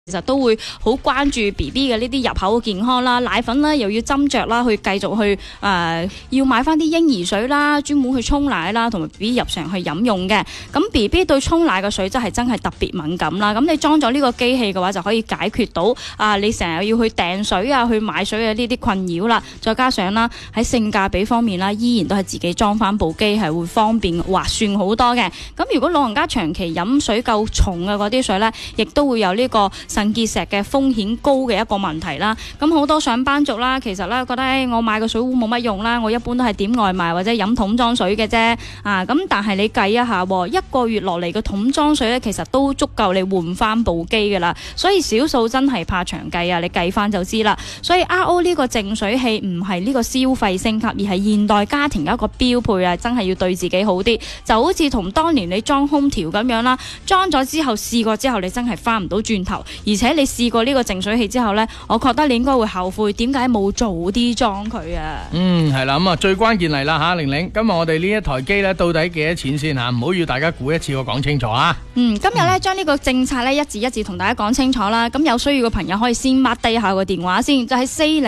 其實都會好關注 BB 嘅呢啲入口嘅健康啦，奶粉啦又要斟酌啦，去繼續去要買翻啲嬰兒水啦，專門去沖奶啦，同埋 BB 日常去飲用嘅。咁 BB 對沖奶嘅水質係真係特別敏感啦。咁你裝咗呢個機器嘅話，就可以解決到你成日要去訂水啊、去買水嘅呢啲困擾啦。再加上啦喺性價比方面啦，依然都係自己裝翻部機係會方便划算好多嘅。咁如果老人家長期飲水夠重嘅嗰啲水呢，亦都會有呢個腎結石嘅風險高嘅一個問題啦。咁好多上班族啦，其實咧覺得我買個水壺冇乜用啦，我一般都係點外賣或者飲桶裝水嘅啫。咁但係你計一下，一個月落嚟嘅桶裝水咧，其實都足夠你換翻部機噶啦。所以少數真係怕長計啊，你計翻就知啦。所以 RO 呢個淨水器唔係呢個消費升級，而係現代家庭嘅一個標配啊，真係要對自己好啲。就好似同當年你裝空調咁樣啦，裝咗之後試過之後，你真係翻唔到轉頭，而且你試過呢個淨水器之後呢，我覺得你應該會後悔點解冇早啲裝佢啊。 係啦，咁啊最關鍵嚟啦吓，玲玲，今日我哋呢一台機呢，到底幾多錢先吓？唔好要大家估一次，我講清楚啊。 今日呢，將呢個政策呢一字一字同大家講清楚啦。咁有需要嘅朋友可以先 mark 低下個電話先，就係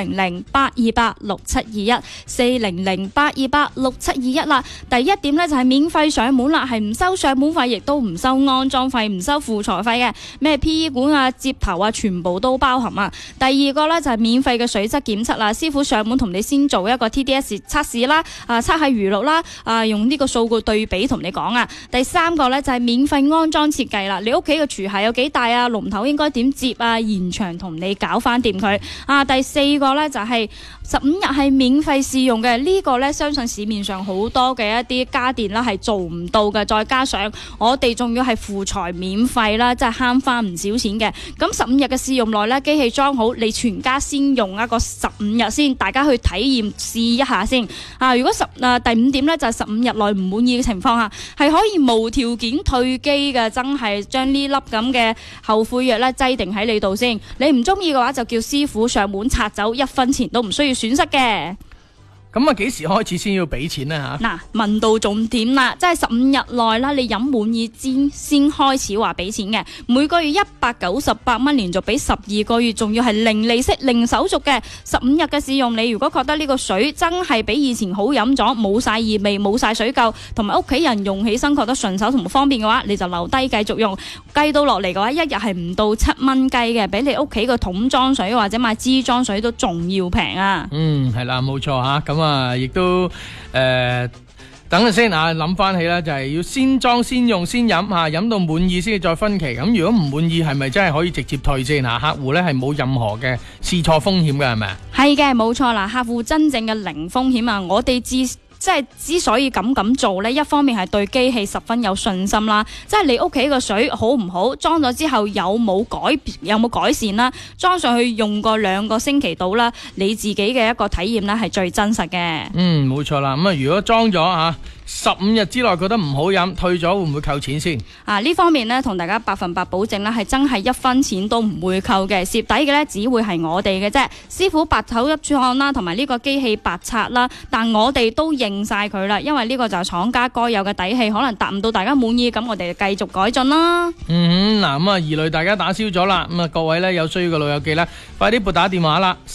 400-828-6721，400-828-6721啦。第一點呢，就係免費上門啦，係唔收上門費，亦都唔收安裝費，唔收輔材費嘅，咩 PE 管啊、接頭啊，全部都包含啊。第二個呢，就係免費嘅水質檢測啦，師傅上門同你先做一個 TDS 測試啦，測下魚肉啦，用呢個數據對比同你講啊。第三個呢，就係免費安裝設計啦，你屋企嘅廚械有幾大啊，龍頭應該點接啊，現場同你搞翻掂佢。第四個呢，就係15日係免費試用嘅，呢個呢，相信市面上好多嘅一啲家電啦係做唔到嘅，再加上我哋仲要係輔材免費啦，即係慳翻唔少錢嘅。咁15日嘅試用內呢，機器裝好，你全家先用一個15日先，大家去體驗試一下先。如果第5點呢，就係15日內唔滿意嘅情況下，係可以無條件退機嘅，真係將呢粒咁嘅後悔藥呢擠定喺你度先。你唔中意嘅話，就叫師傅上門拆走，1分錢都唔需要損失嘅。 咁幾時開始先要俾錢呢？ 問到重點啦，即係15日內啦，你飲滿意先開始話俾錢嘅。每個月198蚊，連續俾12個月，仲要係零利息、零手續嘅。15日嘅試用，你如果覺得呢個水真係比以前好飲咗，冇晒異味、冇晒水垢，同埋屋企人用起身覺得順手同埋方便嘅話，你就留低繼續用。計到落嚟嘅話，一日係唔到7蚊雞嘅，比你屋企個桶裝水或者買支裝水都仲要平啊。 係啦，冇錯吓。咁亦都等陣先諗翻起啦，就係要先裝先用先飲飲到滿意先再分期。咁如果唔滿意，係咪真係可以直接退先？客戶呢係冇任何嘅試錯風險嘅，係咪啊？係嘅，冇錯啦，客戶真正嘅零風險啊！我哋之所以咁做呢，一方面係對機器十分有信心啦，即係你屋企個水好唔好，裝咗之後有冇改善啦，裝上去用過2個星期到啦，你自己嘅一個體驗呢係最真實嘅。冇錯啦。咁如果裝咗15日之內覺得唔好飲，退咗會唔會扣錢先？ 呢方面呢，同大家100%保證啦，係真係1分錢都唔會扣嘅，蝕底嘅呢，只會係我哋嘅啫。師傅白頭一創啦，同埋呢個機器白拆啦，但我哋都認晒佢啦，因為呢個就係廠家該有嘅底氣，可能達唔到大家滿意，咁我哋就繼續改進啦。 疑慮大家打消咗啦。各位呢，有需要嘅老友記呢，快啲撥打電話啦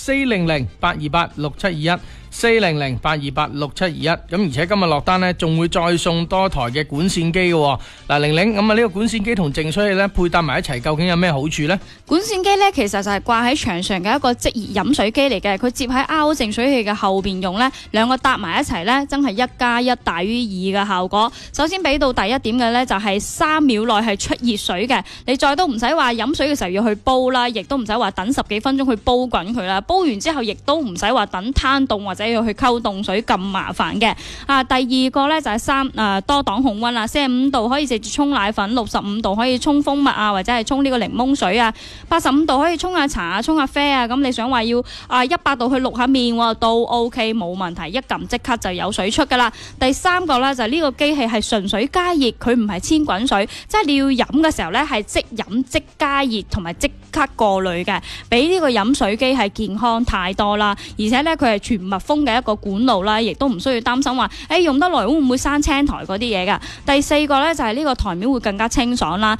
，400-828-6721。400-828-6721。咁而且今日落單呢，仲會再送多台嘅管線機嘅。玲玲，咁呢個管線機同淨水器呢配搭埋一齊，究竟有咩好處呢？管線機呢，其實就係掛喺牆上嘅一個即熱飲水機嚟嘅，佢接喺 RO 淨水器嘅後邊用呢，兩個搭埋一齊呢，真係1+1大於2嘅效果。首先俾到第一點嘅呢，就係3秒內係出熱水嘅，你再都唔使話飲水嘅時候要去煲啦，亦都唔使話等10幾分鐘去煲滾佢啦，煲完之後亦都唔使話等攤凍或者要去溝凍水咁麻煩嘅。第二個呢，就係多檔控溫啦，45度可以直接沖奶粉，65度可以沖蜂蜜或者係沖呢個檸檬水85度可以沖下茶沖下啡咁你想話要100度去渌下面都 OK 冇問題，一撳即刻就有水出噶啦。第三個呢，就係呢個機器係純水加熱，佢唔係千滾水，即係你要飲嘅時候呢，係即飲即加熱同埋即刻過濾嘅，比呢個飲水機係健康太多啦。而且呢，佢係全密封嘅一個管路啦，亦都唔需要擔心話用得耐會唔會生青苔嗰啲嘢噶。第四個呢，就係呢個台面會更加清爽啦。